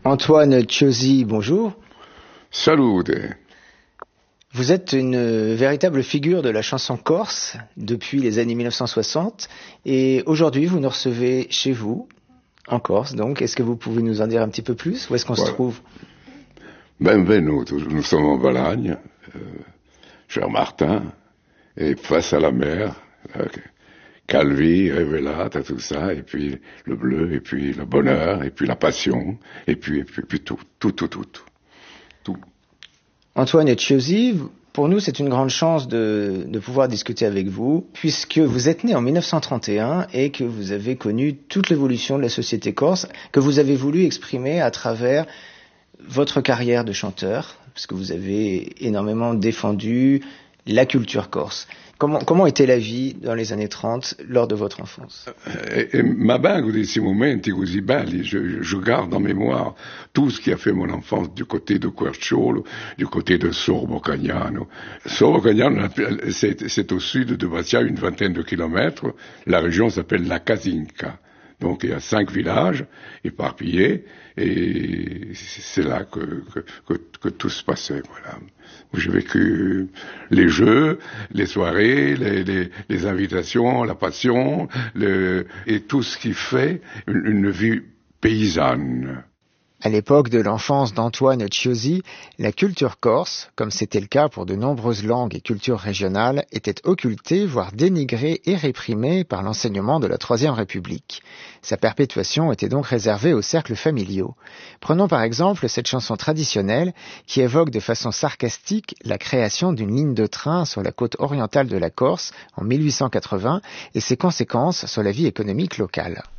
Antoine Ciosi, bonjour. Salute. Vous êtes une véritable figure de la chanson corse depuis les années 1960 et aujourd'hui vous nous recevez chez vous, en Corse donc. Est-ce que vous pouvez nous en dire un petit peu plus? Où est-ce qu'on se trouve? Benvenuto, nous sommes en Balagne, cher Martin, et face à la mer, Calvi, Révélata, tout ça, et puis le bleu, et puis le bonheur, et puis la passion, et puis tout. Antoine Ciosi, pour nous c'est une grande chance de pouvoir discuter avec vous, puisque vous êtes né en 1931 et que vous avez connu toute l'évolution de la société corse, que vous avez voulu exprimer à travers votre carrière de chanteur, parce que vous avez énormément défendu la culture corse. Comment était la vie dans les années 30 lors de votre enfance? Ma banque de ces moments così belli, je garde en mémoire tout ce qui a fait mon enfance du côté de Querciolo, du côté de Sorbo Cagnano. Sorbo Cagnano, c'est au sud de Bastia, une vingtaine de kilomètres. La région s'appelle la Casinca. Donc il y a 5 villages éparpillés et c'est là que tout se passait. Voilà. J'ai vécu les jeux, les soirées, les invitations, la passion, et tout ce qui fait une vie paysanne. À l'époque de l'enfance d'Antoine Ciosi, la culture corse, comme c'était le cas pour de nombreuses langues et cultures régionales, était occultée, voire dénigrée et réprimée par l'enseignement de la Troisième République. Sa perpétuation était donc réservée aux cercles familiaux. Prenons par exemple cette chanson traditionnelle qui évoque de façon sarcastique la création d'une ligne de train sur la côte orientale de la Corse en 1880 et ses conséquences sur la vie économique locale.